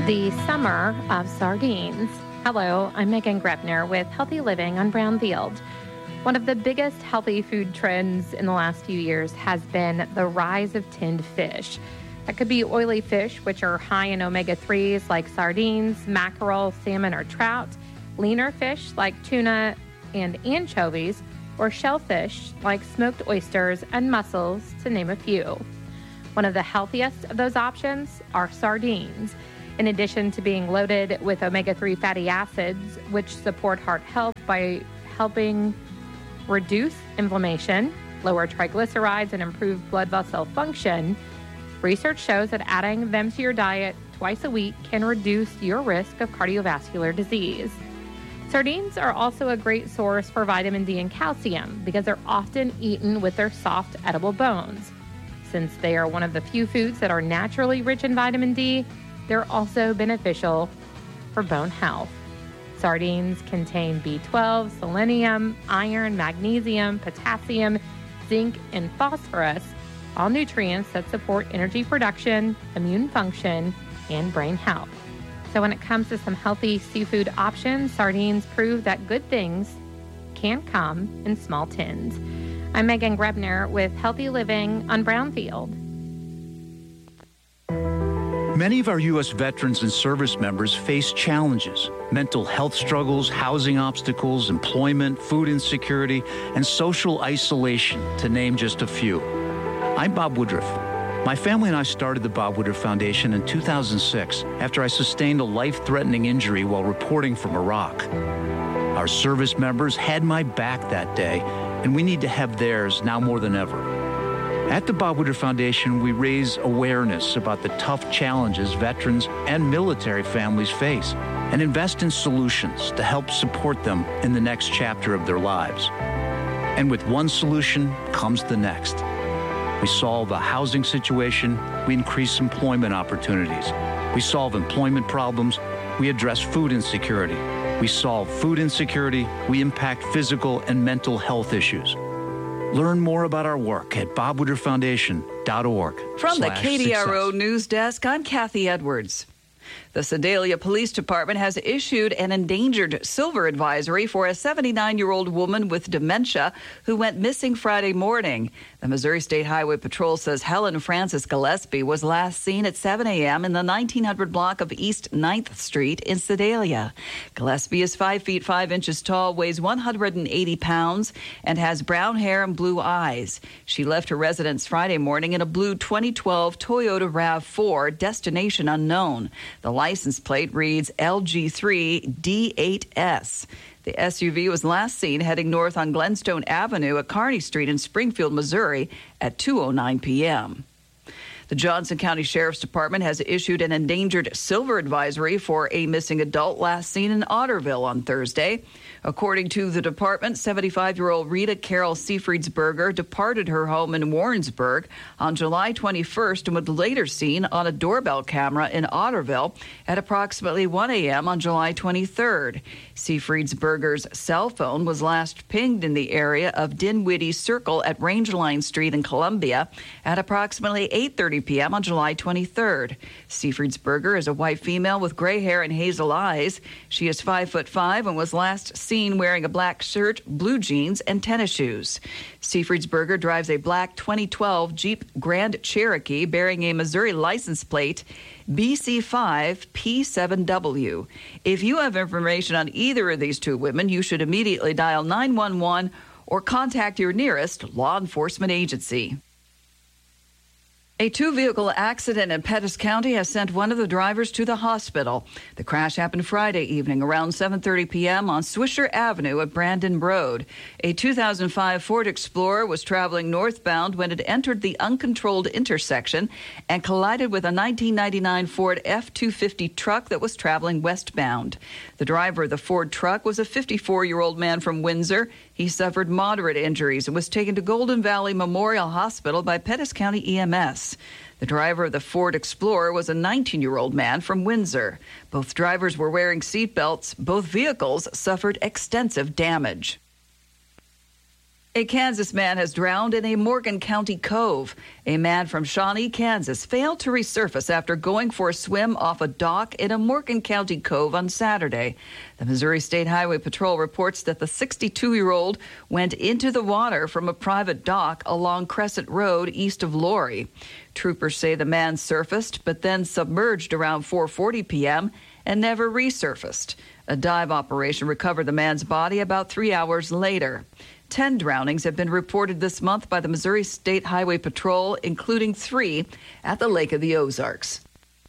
The summer of sardines. Hello, I'm Megan Grebner with Healthy Living on Brownfield. One of the biggest healthy food trends in the last few years has been the rise of tinned fish. That could be oily fish, which are high in omega-3s like sardines, mackerel, salmon, or trout, leaner fish like tuna and anchovies, or shellfish like smoked oysters and mussels, to name a few. One of the healthiest of those options are sardines. In addition to being loaded with omega-3 fatty acids, which support heart health by helping reduce inflammation, lower triglycerides, and improve blood vessel function, research shows that adding them to your diet twice a week can reduce your risk of cardiovascular disease. Sardines are also a great source for vitamin D and calcium because they're often eaten with their soft, edible bones. Since they are one of the few foods that are naturally rich in vitamin D, they're also beneficial for bone health. Sardines contain B12, selenium, iron, magnesium, potassium, zinc, and phosphorus, all nutrients that support energy production, immune function, and brain health. So when it comes to some healthy seafood options, sardines prove that good things can come in small tins. I'm Megan Grebner with Healthy Living on Brownfield. Many of our U.S. veterans and service members face challenges: mental health struggles, housing obstacles, employment, food insecurity, and social isolation, to name just a few. I'm Bob Woodruff. My family and I started the Bob Woodruff Foundation in 2006 after I sustained a life-threatening injury while reporting from Iraq. Our service members had my back that day, and we need to have theirs now more than ever. At the Bob Woodruff Foundation, we raise awareness about the tough challenges veterans and military families face and invest in solutions to help support them in the next chapter of their lives. And with one solution comes the next. We solve a housing situation, we increase employment opportunities. We solve employment problems, we address food insecurity. We solve food insecurity, we impact physical and mental health issues. Learn more about our work at bobwoodrufffoundation.org. From the KDRO News Desk, I'm Kathy Edwards. The Sedalia Police Department has issued an endangered silver advisory for a 79-year-old woman with dementia who went missing Friday morning. The Missouri State Highway Patrol says Helen Frances Gillespie was last seen at 7 a.m. in the 1900 block of East 9th Street in Sedalia. Gillespie is 5 feet 5 inches tall, weighs 180 pounds, and has brown hair and blue eyes. She left her residence Friday morning in a blue 2012 Toyota RAV4, destination unknown. The license plate reads LG3D8S. The SUV was last seen heading north on Glenstone Avenue at Kearney Street in Springfield, Missouri at 2:09 p.m. The Johnson County Sheriff's Department has issued an endangered silver advisory for a missing adult last seen in Otterville on Thursday. According to the department, 75-year-old Rita Carol Seafriedsberger departed her home in Warrensburg on July 21st and was later seen on a doorbell camera in Otterville at approximately 1 a.m. on July 23rd. Seafriedsberger's cell phone was last pinged in the area of Dinwiddie Circle at Rangeline Street in Columbia at approximately 8:30 p.m. on July 23rd. Seafriedsberger is a white female with gray hair and hazel eyes. She is 5'5" and was last seen wearing a black shirt, blue jeans, and tennis shoes. Seafriedsberger drives a black 2012 Jeep Grand Cherokee bearing a Missouri license plate BC5P7W. If you have information on either of these two women, you should immediately dial 911 or contact your nearest law enforcement agency. A two-vehicle accident in Pettis County has sent one of the drivers to the hospital. The crash happened Friday evening around 7:30 p.m. on Swisher Avenue at Brandon Road. A 2005 Ford Explorer was traveling northbound when it entered the uncontrolled intersection and collided with a 1999 Ford F-250 truck that was traveling westbound. The driver of the Ford truck was a 54-year-old man from Windsor. He suffered moderate injuries and was taken to Golden Valley Memorial Hospital by Pettis County EMS. The driver of the Ford Explorer was a 19-year-old man from Windsor. Both drivers were wearing seatbelts. Both vehicles suffered extensive damage. A Kansas man has drowned in a Morgan County cove. A man from Shawnee, Kansas, failed to resurface after going for a swim off a dock in a Morgan County cove on Saturday. The Missouri State Highway Patrol reports that the 62-year-old went into the water from a private dock along Crescent Road east of Laurie. Troopers say the man surfaced but then submerged around 4:40 p.m. and never resurfaced. A dive operation recovered the man's body about 3 hours later. 10 drownings have been reported this month by the Missouri State Highway Patrol, including 3 at the Lake of the Ozarks.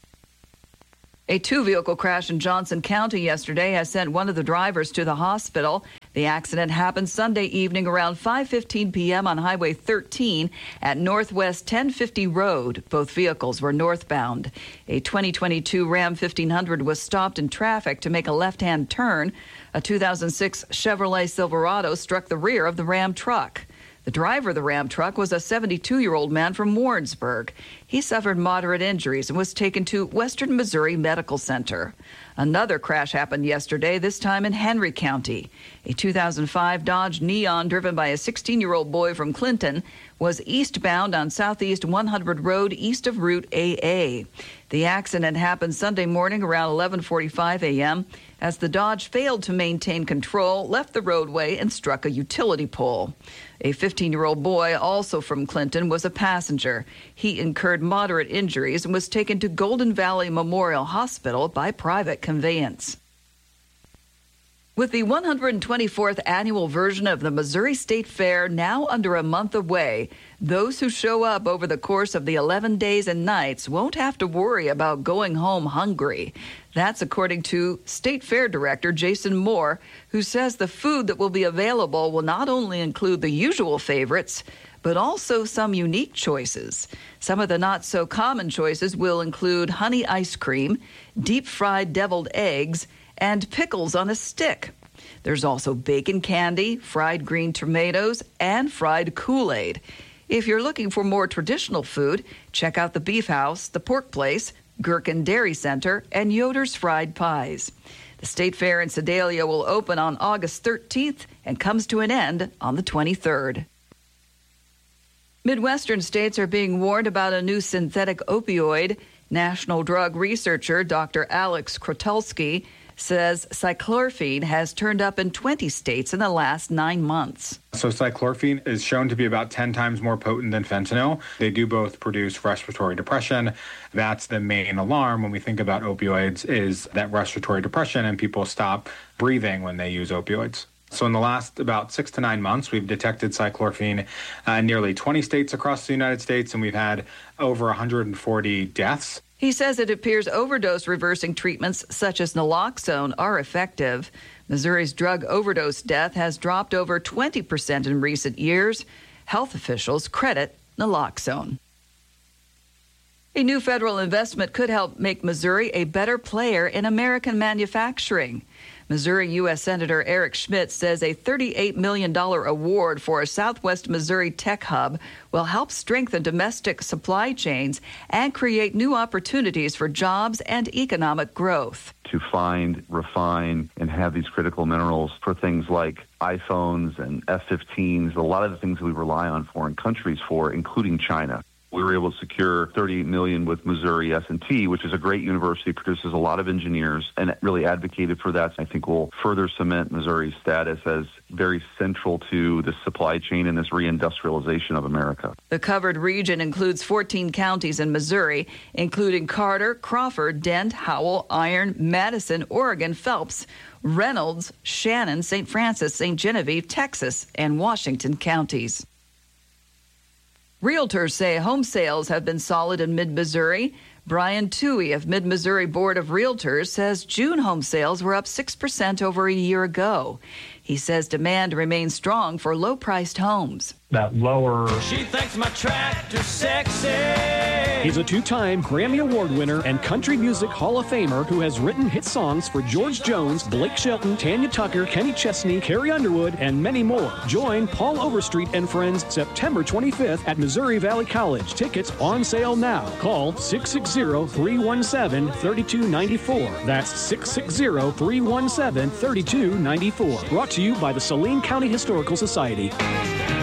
A 2-vehicle crash in Johnson County yesterday has sent one of the drivers to the hospital. The accident happened Sunday evening around 5:15 p.m. on Highway 13 at Northwest 1050 Road. Both vehicles were northbound. A 2022 Ram 1500 was stopped in traffic to make a left-hand turn. A 2006 Chevrolet Silverado struck the rear of the Ram truck. The driver of the Ram truck was a 72-year-old man from Warrensburg. He suffered moderate injuries and was taken to Western Missouri Medical Center. Another crash happened yesterday, this time in Henry County. A 2005 Dodge Neon driven by a 16-year-old boy from Clinton was eastbound on Southeast 100 Road east of Route AA. The accident happened Sunday morning around 11:45 a.m. as the Dodge failed to maintain control, left the roadway, and struck a utility pole. A 15-year-old boy, also from Clinton, was a passenger. He incurred moderate injuries and was taken to Golden Valley Memorial Hospital by private conveyance. With the 124th annual version of the Missouri State Fair now under a month away, those who show up over the course of the 11 days and nights won't have to worry about going home hungry. That's according to State Fair Director Jason Moore, who says the food that will be available will not only include the usual favorites, but also some unique choices. Some of the not-so-common choices will include honey ice cream, deep-fried deviled eggs, and pickles on a stick. There's also bacon candy, fried green tomatoes, and fried Kool-Aid. If you're looking for more traditional food, check out the Beef House, the Pork Place, Gherkin Dairy Center, and Yoder's Fried Pies. The State Fair in Sedalia will open on August 13th and comes to an end on the 23rd. Midwestern states are being warned about a new synthetic opioid. National drug researcher Dr. Alex Krotulski says cyclorphine has turned up in 20 states in the last 9 months. So cyclorphine is shown to be about 10 times more potent than fentanyl. They do both produce respiratory depression. That's the main alarm when we think about opioids, is that respiratory depression, and people stop breathing when they use opioids. So in the last about 6 to 9 months, we've detected cyclorphine in nearly 20 states across the United States, and we've had over 140 deaths. He says it appears overdose reversing treatments such as naloxone are effective. Missouri's drug overdose death has dropped over 20% in recent years. Health officials credit naloxone. A new federal investment could help make Missouri a better player in American manufacturing. Missouri U.S. Senator Eric Schmidt says a $38 million award for a Southwest Missouri tech hub will help strengthen domestic supply chains and create new opportunities for jobs and economic growth. To find, refine, and have these critical minerals for things like iPhones and F-15s, a lot of the things we rely on foreign countries for, including China. We were able to secure $38 million with Missouri S&T, which is a great university, produces a lot of engineers, and really advocated for that. I think will further cement Missouri's status as very central to the supply chain and this reindustrialization of America. The covered region includes 14 counties in Missouri, including Carter, Crawford, Dent, Howell, Iron, Madison, Oregon, Phelps, Reynolds, Shannon, St. Francis, St. Genevieve, Texas, and Washington counties. Realtors say home sales have been solid in mid-Missouri. Brian Toohey of Mid-Missouri Board of Realtors says June home sales were up 6% over a year ago. He says demand remains strong for low-priced homes. That lower... She thinks my tractor's sexy. He's a two-time Grammy Award winner and Country Music Hall of Famer who has written hit songs for George Jones, Blake Shelton, Tanya Tucker, Kenny Chesney, Carrie Underwood, and many more. Join Paul Overstreet and friends September 25th at Missouri Valley College. Tickets on sale now. Call 660-317-3294. That's 660-317-3294. Brought to you by the Saline County Historical Society.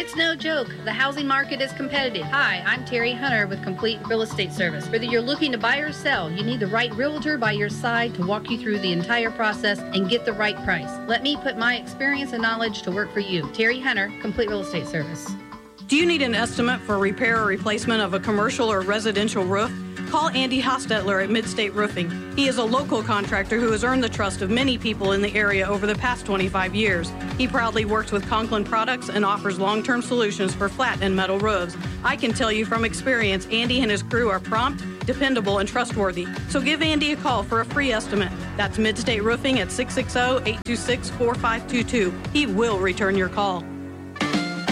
It's no joke. The housing market is competitive. Hi, I'm Terry Hunter with Complete Real Estate Service. Whether you're looking to buy or sell, you need the right realtor by your side to walk you through the entire process and get the right price. Let me put my experience and knowledge to work for you. Terry Hunter, Complete Real Estate Service. Do you need an estimate for repair or replacement of a commercial or residential roof? Call Andy Hostetler at Midstate Roofing. He is a local contractor who has earned the trust of many people in the area over the past 25 years. He proudly works with Conklin Products and offers long-term solutions for flat and metal roofs. I can tell you from experience, Andy and his crew are prompt, dependable, and trustworthy. So give Andy a call for a free estimate. That's Midstate Roofing at 660-826-4522. He will return your call.